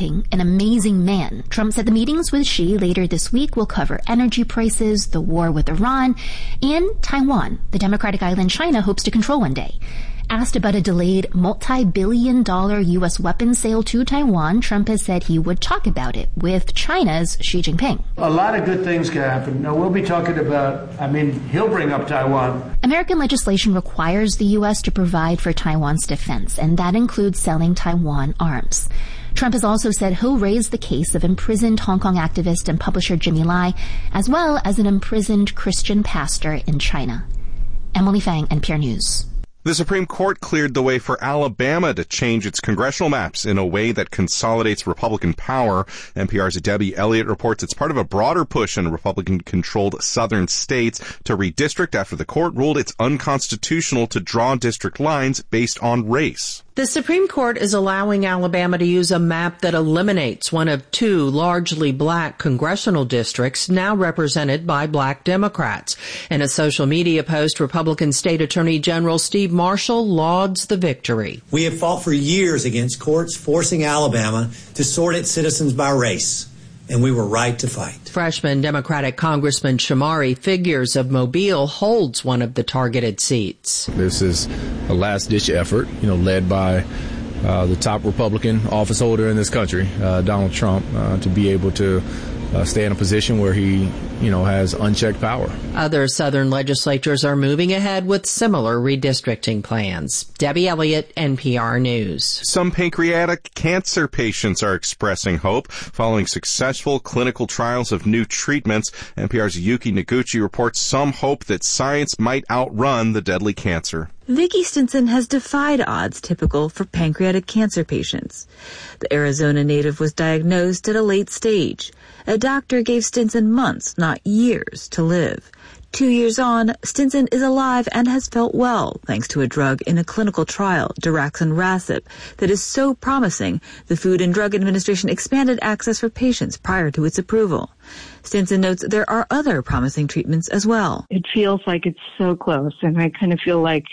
Jinping an amazing man. Trump said the meetings with Xi later this week will cover energy prices, the war with Iran, and Taiwan, the democratic island China hopes to control one day. Asked about a delayed multi-billion-dollar U.S. weapons sale to Taiwan, Trump has said he would talk about it with China's Xi Jinping. A lot of good things can happen. Now, we'll be talking about, he'll bring up Taiwan. American legislation requires the U.S. to provide for Taiwan's defense, and that includes selling Taiwan arms. Trump has also said he'll raise the case of imprisoned Hong Kong activist and publisher Jimmy Lai, as well as an imprisoned Christian pastor in China. Emily Fang, NPR News. The Supreme Court cleared the way for Alabama to change its congressional maps in a way that consolidates Republican power. NPR's Debbie Elliott reports it's part of a broader push in Republican-controlled southern states to redistrict after the court ruled it's unconstitutional to draw district lines based on race. The Supreme Court is allowing Alabama to use a map that eliminates one of two largely black congressional districts now represented by black Democrats. In a social media post, Republican State Attorney General Steve Marshall lauds the victory. We have fought for years against courts forcing Alabama to sort its citizens by race, and we were right to fight. Freshman Democratic Congressman Shamari Figures of Mobile holds one of the targeted seats. This is a last-ditch effort, led by the top Republican office holder in this country, Donald Trump, to be able to stay in a position where he, has unchecked power. Other Southern legislatures are moving ahead with similar redistricting plans. Debbie Elliott, NPR News. Some pancreatic cancer patients are expressing hope following successful clinical trials of new treatments. NPR's Yuki Noguchi reports some hope that science might outrun the deadly cancer. Vicki Stinson has defied odds typical for pancreatic cancer patients. The Arizona native was diagnosed at a late stage. A doctor gave Stinson months, not years, to live. 2 years on, Stinson is alive and has felt well thanks to a drug in a clinical trial, daraxonrasib, that is so promising the Food and Drug Administration expanded access for patients prior to its approval. Stinson notes there are other promising treatments as well. It feels like it's so close, and I kind of feel like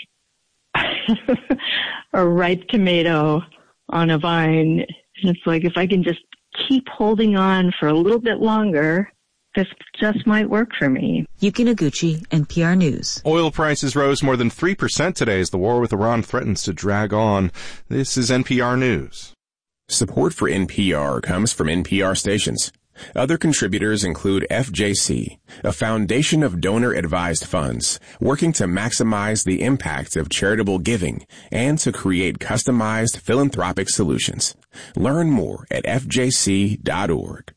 a ripe tomato on a vine. It's like if I can just keep holding on for a little bit longer, this just might work for me. Yuki Noguchi, NPR News. Oil prices rose more than 3% today as the war with Iran threatens to drag on. This is NPR News. Support for NPR comes from NPR stations. Other contributors include FJC, a foundation of donor-advised funds working to maximize the impact of charitable giving and to create customized philanthropic solutions. Learn more at fjc.org.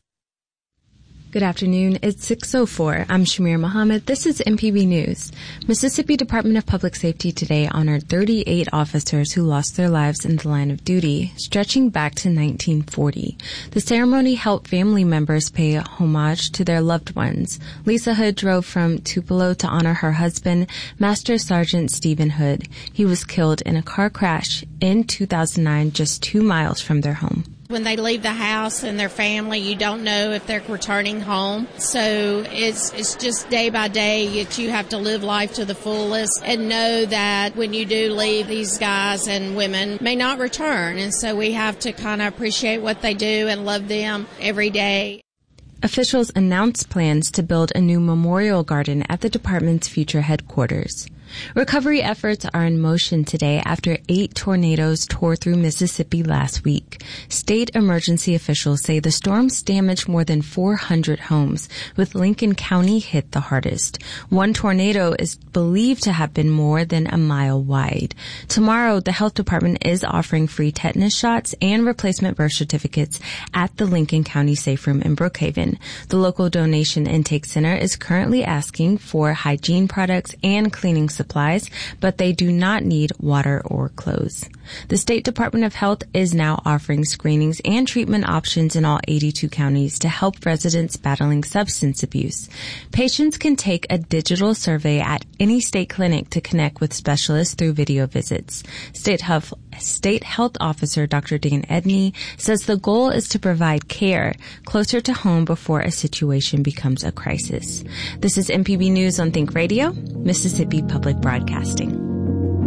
Good afternoon. It's 6:04. I'm Shamir Mohammed. This is MPB News. Mississippi Department of Public Safety today honored 38 officers who lost their lives in the line of duty, stretching back to 1940. The ceremony helped family members pay homage to their loved ones. Lisa Hood drove from Tupelo to honor her husband, Master Sergeant Stephen Hood. He was killed in a car crash in 2009, just 2 miles from their home. When they leave the house and their family, you don't know if they're returning home. So it's just day by day that you have to live life to the fullest and know that when you do leave, these guys and women may not return. And so we have to kind of appreciate what they do and love them every day. Officials announced plans to build a new memorial garden at the department's future headquarters. Recovery efforts are in motion today after 8 tornadoes tore through Mississippi last week. State emergency officials say the storms damaged more than 400 homes, with Lincoln County hit the hardest. One tornado is believed to have been more than a mile wide. Tomorrow, the health department is offering free tetanus shots and replacement birth certificates at the Lincoln County Safe Room in Brookhaven. The local donation intake center is currently asking for hygiene products and cleaning supplies, but they do not need water or clothes. The State Department of Health is now offering screenings and treatment options in all 82 counties to help residents battling substance abuse. Patients can take a digital survey at any state clinic to connect with specialists through video visits. State Health Officer Dr. Dan Edney says the goal is to provide care closer to home before a situation becomes a crisis. This is MPB News on Think Radio, Mississippi Public Broadcasting.